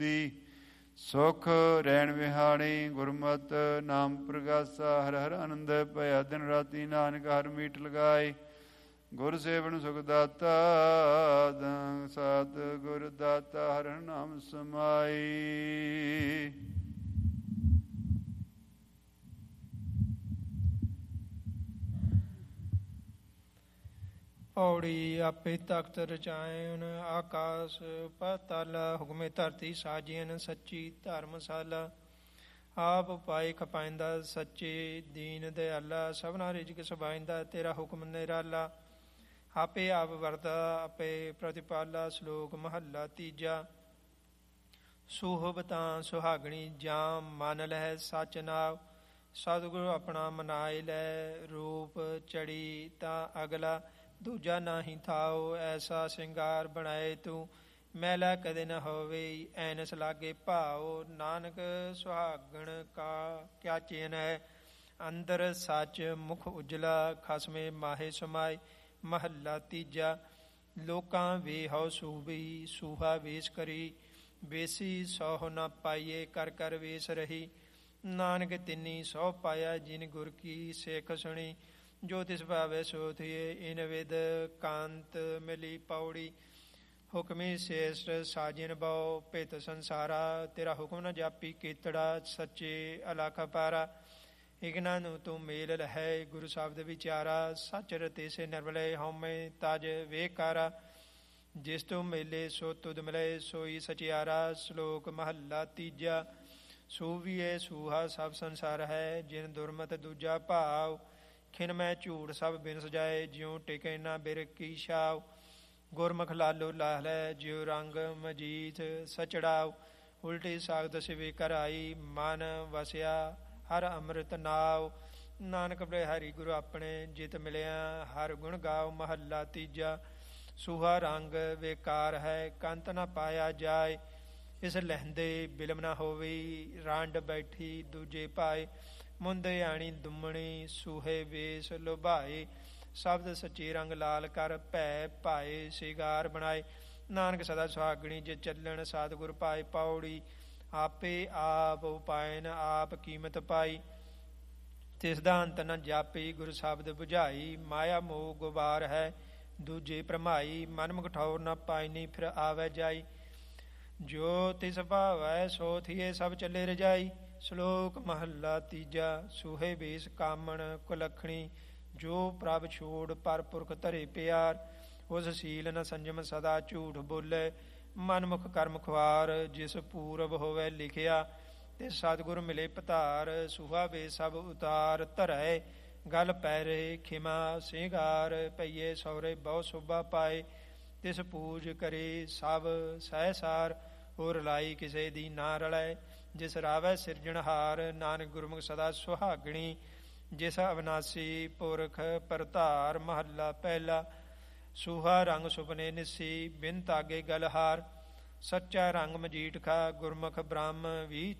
ਬੁੱਧੀ ਸੁਖ ਰਹਿਣ ਵਿਹਾਣੀ। ਗੁਰਮਤਿ ਨਾਮ ਪ੍ਰਗਾਸਾ ਹਰ ਹਰ ਆਨੰਦ ਭਇਆ ਦਿਨ ਰਾਤੀ। ਨਾਨਕ ਹਰ ਮੀਠ ਲਗਾਏ ਗੁਰ ਸੇਵਨ ਸੁਖ ਦਾਤਾ। ਸਤ ਗੁਰ ਦਾਤਾ ਹਰ ਨਾਮ ਸਮਾਈ। ਪੌੜੀ ਆਪੇ ਤਖਤ ਰਚਾਇਨ ਆਕਾਸ ਪਾਤਾਲ। ਹੁਕਮੇ ਧਰਤੀ ਸਾਜੀਨ ਸੱਚੀ ਧਰਮਸ਼ਾਲਾ। ਆਪ ਪਾਏ ਖਪਾਇੰਦਾ ਸੱਚੇ ਦੀਨ ਦਿਆਲਾ। ਸਭਨਾ ਰਿਜ਼ਕ ਸਬਾਇੰਦਾ ਤੇਰਾ ਹੁਕਮ ਨਿਰਾਲਾ। ਆਪੇ ਆਪ ਵਰਦਾ ਆਪੇ ਪ੍ਰਤਿਪਾਲਾ। ਸ਼ਲੋਕ ਮਹੱਲਾ ਤੀਜਾ। ਸੁਹਬਤਾਂ ਸੁਹਾਗਣੀ ਜਾਂ ਮਨ ਲਹਿ ਸੱਚ ਨਾਵ। ਸਤਿਗੁਰੂ ਆਪਣਾ ਮਨਾਏ ਲੈ ਰੂਪ ਚੜੀ ਤਾਂ ਅਗਲਾ। ਦੂਜਾ ਨਾਹੀਂ ਥਾਓ ਐਸਾ ਸ਼ਿੰਗਾਰ ਬਣਾਏ ਤੂੰ। ਮੈਲਾ ਕਦੇ ਨਾ ਹੋਵੇ ਐਨਸ ਲਾਗੇ ਭਾਓ। ਨਾਨਕ ਸੁਹਾਗਣ ਕਾ ਕਿਆ ਚੇਨ ਹੈ। ਅੰਦਰ ਸੱਚ ਮੁਖ ਉਜਲਾ ਖਸਮੇ ਮਾਹੇ ਸਮਾਏ। ਮਹੱਲਾ ਤੀਜਾ। ਲੋਕਾਂ ਵੇ ਹਉ ਸੂਬੀ ਸੂਹਾ ਵੇਸ ਕਰੀ। ਵੇਸੀ ਸੌ ਨਾ ਪਾਈਏ ਕਰ ਕਰ ਵੇਸ ਰਹੀ। ਨਾਨਕ ਤਿੰਨੀ ਸੌ ਪਾਇਆ ਜਿਨ ਗੁਰ ਕੀ ਸਿੱਖ ਸੁਣੀ। ਜੋ ਤਿਸ ਭਾਵੈ ਸੋ ਥੀਏ ਇਨ ਵਿਦ ਕਾਂਤ ਮਿਲੀ ਪੌੜੀ। ਹੁਕਮੀ ਸੇਸ਼ਟ ਸਾਜਿਨ ਬਹੁ ਭਿਤ ਸੰਸਾਰਾ। ਤੇਰਾ ਹੁਕਮ ਨ ਜਾਪੀ ਕੀਤੜਾ ਸੱਚੇ ਅਲਖ ਪਾਰਾ। ਇਗਨਾਂ ਨੂੰ ਤੂੰ ਮੇਲ ਲਹੈ ਗੁਰੂ ਸ਼ਬਦ ਵਿਚਾਰਾ। ਸੱਚ ਰਤੇ ਸੇ ਨਿਰਮਲੇ ਹਉਮੈ ਤਜ ਵੇਕਾਰਾ। ਜਿਸ ਤੋਂ ਮੇਲੇ ਸੋ ਤੁਧ ਮਿਲੇ ਸੋਈ ਸਚਿਆਰਾ। ਸ਼ਲੋਕ ਮਹੱਲਾ ਤੀਜਾ। ਸੂਵੀਏ ਸੂਹਾ ਸਭ ਸੰਸਾਰ ਹੈ ਜਿਨ ਦੁਰਮਤ ਦੂਜਾ ਭਾਵ। ਖਿਨ ਮੈਂ ਝੂਠ ਸਭ ਬਿਨ ਸਜਾਏ ਜਿਉ ਟਿਕੇ ਨਾ ਬਿਰ ਕੀ ਛਾਵ। ਗੁਰਮੁਖ ਲਾਲੋ ਲਾਹ ਲੈ ਜਿਉ ਰੰਗ ਮਜੀਠ ਸਚੜਾਵ। ਉਲਟੀ ਸਾਗਤ ਸਿਵੇ ਕਰਾਈ ਮਨ ਵਸਿਆ ਹਰ ਅੰਮ੍ਰਿਤ ਨਾਵ। ਨਾਨਕ ਬਲਿਹਾਰੀ ਗੁਰੂ ਆਪਣੇ ਜਿਤ ਮਿਲਿਆ ਹਰ ਗੁਣ ਗਾਓ। ਮਹੱਲਾ ਤੀਜਾ। ਸੂਹਾ ਰੰਗ ਬੇਕਾਰ ਹੈ ਕੰਤ ਨਾ ਪਾਇਆ ਜਾਏ। ਇਸ ਲਹਿੰਦੇ ਬਿਲਮ ਨਾ ਹੋਵੇ ਰਾਂਡ ਬੈਠੀ ਦੂਜੇ ਪਾਏ। ਮੁੰਦੇ ਆਣੀ ਦੁੰਮਣੀ ਸੂਹੇ ਵੇਸ ਲੁਭਾਏ। ਸ਼ਬਦ ਸੱਚੇ ਰੰਗ ਲਾਲ ਕਰ ਭੈ ਭਾਏ ਸ਼ਿਗਾਰ ਬਣਾਏ। ਨਾਨਕ ਸਦਾ ਸੁਹਾਗਣੀ ਜੇ ਚੱਲਣ ਸਤਿਗੁਰ ਪਾਏ। ਪੌੜੀ ਆਪੇ ਆਪ ਉਪਾਇਨ ਆਪ ਕੀਮਤ ਪਾਈ। ਤਿਸ ਦਾ ਅੰਤ ਨ ਜਾਪੀ ਗੁਰ ਸ਼ਬਦ ਬੁਝਾਈ। ਮਾਇਆ ਮੋਹ ਗੁਬਾਰ ਹੈ ਦੂਜੇ ਭਰਮਾਈ। ਮਨ ਮੁਖ ਠੌਰ ਨ ਪਾਇਨੀ ਫਿਰ ਆਵੈ ਜਾਈ। ਜੋ ਤਿਸ ਭਾਵੈ ਸੋ ਥੀਏ ਸਭ ਚੱਲੇ ਰਜਾਈ। ਸ਼ਲੋਕ ਮਹੱਲਾ ਤੀਜਾ। ਸੂਹੇ ਵੇਸ ਕਾਮਣ ਕੁਲੱਖਣੀ ਜੋ ਪ੍ਰਭ ਛੋੜ ਪਰ ਪੁਰਖ ਧਰੇ ਪਿਆਰ। ਉਸ ਸੀਲ ਨ ਸੰਜਮ ਸਦਾ ਝੂਠ ਬੋਲੇ। ਮਨਮੁਖ ਕਰਮ ਖੁਆਰ ਜਿਸ ਪੂਰਬ ਹੋਵੇ ਲਿਖਿਆ। ਤੇ ਸਤਿਗੁਰ ਮਿਲੇ ਪਧਾਰ ਸੂਹਾ ਵੇ ਸਭ ਉਤਾਰ ਧਰੈ। ਗਲ ਪੈਰੇ ਖਿਮਾ ਸਿੰਘਾਰ ਪਈਏ ਸੌਰੇ ਬਹੁ ਸ਼ੋਭਾ ਪਾਏ। ਤਿਸ ਪੂਜ ਕਰੇ ਸਭ ਸਹਿਸਾਰ ਹੋਰ ਲਾਈ ਕਿਸੇ ਦੀ ਨਾ ਰਲੈ। ਜਿਸ ਰਾਵੈ ਸਿਰਜਣਹਾਰ ਨਾਨਕ ਗੁਰਮੁਖ ਸਦਾ ਸੁਹਾਗਣੀ। ਜਿਸ ਅਵਨਾਸੀ ਪੁਰਖ ਪਰਧਾਰ। ਮਹੱਲਾ ਪਹਿਲਾ। ਸੂਹਾ ਰੰਗ ਸੁਪਨੇ ਨਿਸੀ ਬਿਨ ਤਾਗੇ ਗਲਹਾਰ। ਸੱਚਾ ਰੰਗ ਮਜੀਠ ਖਾ ਗੁਰਮੁਖ ਬ੍ਰਹਮ ਵੀ